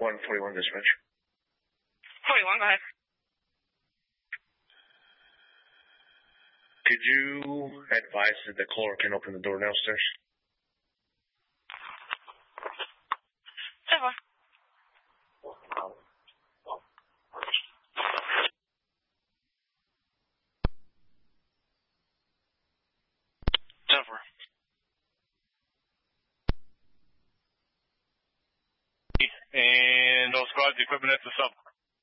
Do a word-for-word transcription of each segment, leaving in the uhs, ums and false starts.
one forty-one dispatch. forty-one, go ahead. Could you advise that the caller can open the door downstairs? ten four. ten four. And those squads, equipment at the sub.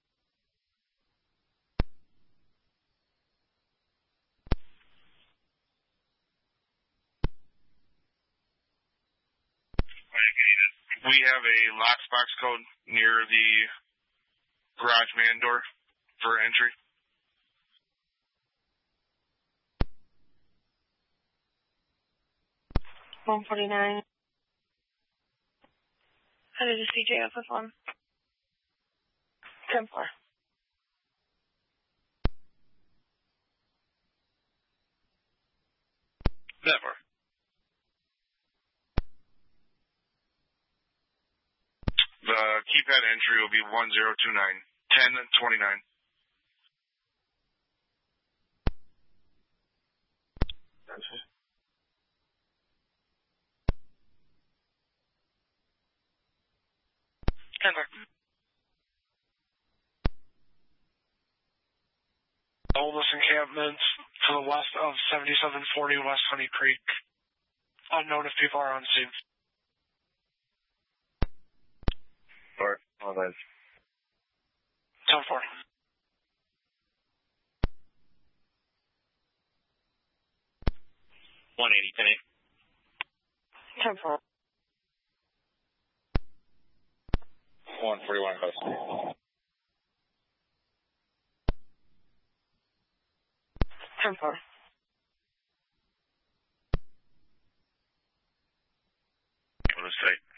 We have a lockbox code near the garage man door for entry. one forty-nine. How did the C J off with one? ten four. Never. The keypad entry will be one zero two nine, ten twenty-nine. Denver. Oldest encampments to the west of seventy-seven forty West Honey Creek. Unknown if people are on scene. Or, all right. ten four. one eighty, ten eight. ten four. one forty-one, close. ten four. What to say?